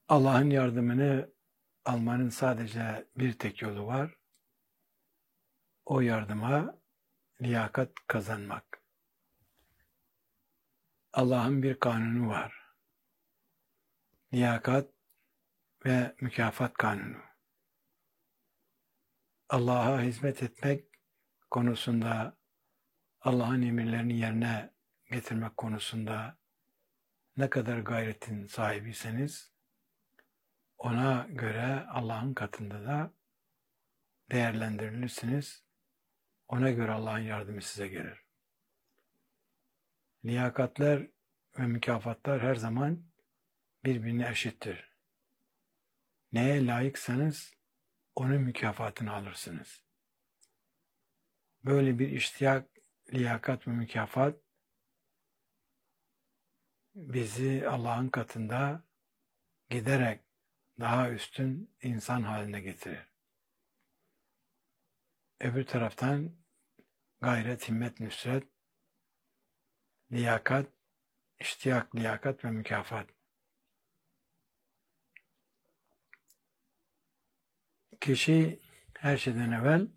Allah'ın yardımını almanın sadece bir tek yolu var. O yardıma liyakat kazanmak. Allah'ın bir kanunu var. Liyakat ve mükafat kanunu. Allah'a hizmet etmek konusunda, Allah'ın emirlerini yerine getirmek konusunda ne kadar gayretin sahibiyseniz, ona göre Allah'ın katında da değerlendirilirsiniz. Ona göre Allah'ın yardımı size gelir. Liyakatler ve mükafatlar her zaman birbirine eşittir. Neye layıksanız onun mükafatını alırsınız. Böyle bir iştiyak, liyakat ve mükafat bizi Allah'ın katında giderek daha üstün insan haline getirir. Öbür taraftan gayret, himmet, nüsret, liyakat, iştiyak, liyakat ve mükafat. Kişi her şeyden evvel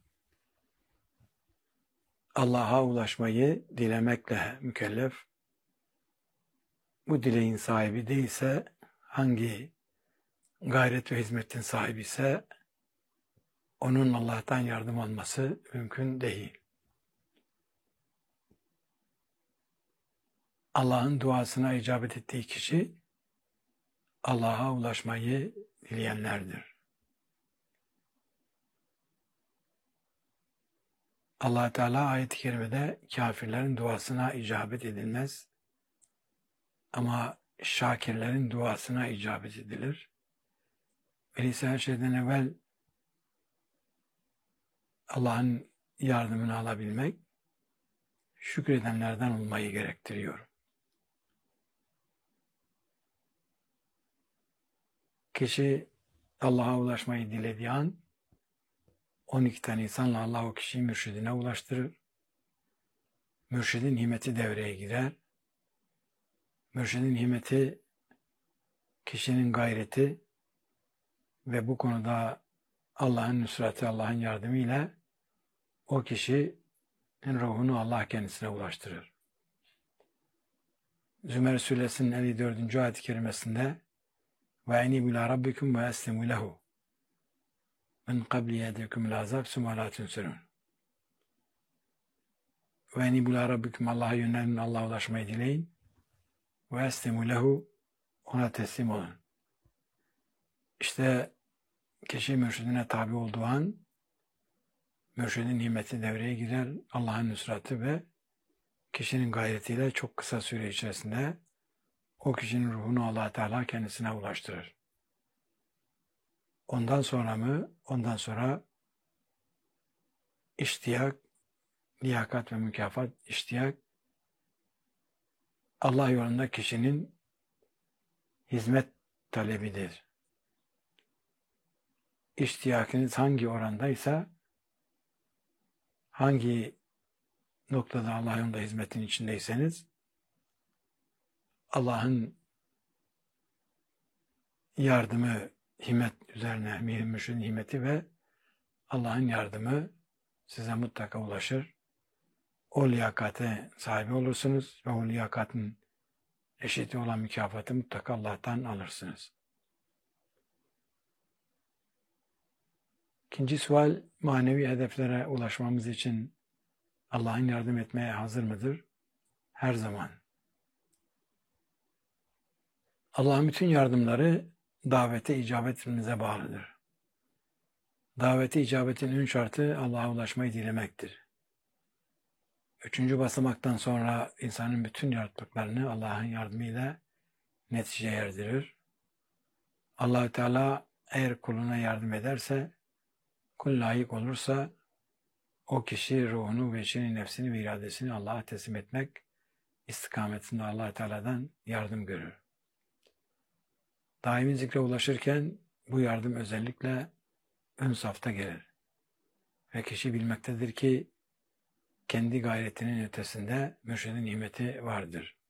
Allah'a ulaşmayı dilemekle mükellef. Bu dileğin sahibi değilse, hangi gayret ve hizmetin sahibi ise onun Allah'tan yardım alması mümkün değil. Allah'ın duasına icabet ettiği kişi Allah'a ulaşmayı dileyenlerdir. Allah Teala ayet-i kerimede kafirlerin duasına icabet edilmez ama şakirlerin duasına icabet edilir. Öyleyse her şeyden evvel Allah'ın yardımını alabilmek şükredenlerden olmayı gerektiriyor. Kişi Allah'a ulaşmayı dilediği an 12 tane insanla Allah o kişiyi mürşidine ulaştırır. Mürşidin himeti devreye girer. Mürşidin himeti kişinin gayreti ve bu konuda Allah'ın nusreti, Allah'ın yardımıyla o kişinin ruhunu Allah kendisine ulaştırır. Zümer Suresinin 54. ayet-i kerimesinde وَاَنِبُ لَا رَبِّكُمْ وَاَسْلِمُوا لَهُ مِنْ قَبْلِ يَدْرِكُمْ الْعَذَابِ ثُمَّ لَا تُنْصَرُونَ وَاَنِبُ لَا رَبِّكُمْ Allah'a yönelin, Allah'a ulaşmayı dileyin. وَاَسْلِمُوا لَهُ Ona teslim olun. İşte kişi mürşidine tabi olduğu an mürşidin himeti devreye girer, Allah'ın nusratı ve kişinin gayretiyle çok kısa süre içerisinde o kişinin ruhunu Allah Teala kendisine ulaştırır. Ondan sonra mı? Ondan sonra iştiyak, liyakat ve mükafat, iştiyak, Allah yolunda kişinin hizmet talebidir. İştiyakınız hangi orandaysa, hangi noktada Allah yolunda hizmetin içindeyseniz, Allah'ın yardımı, himmet üzerine, mürşidin himeti ve Allah'ın yardımı size mutlaka ulaşır. O liyakate sahibi olursunuz ve o liyakatın eşiti olan mükafatı mutlaka Allah'tan alırsınız. İkinci sual, manevi hedeflere ulaşmamız için Allah'ın yardım etmeye hazır mıdır? Her zaman. Allah'ın bütün yardımları davete icabet etmemize bağlıdır. Davete icabetin ön şartı Allah'a ulaşmayı dilemektir. 3. basamaktan sonra insanın bütün yaptıklarını Allah'ın yardımıyla neticeye erdirir. Allah-u Teala eğer kuluna yardım ederse, kul layık olursa, o kişi ruhunu ve içini, nefsini ve iradesini Allah'a teslim etmek istikametinde Allah-u Teala'dan yardım görür. Daimi zikre ulaşırken bu yardım özellikle ön safta gelir. Ve kişi bilmektedir ki kendi gayretinin ötesinde mürşidin nimeti vardır.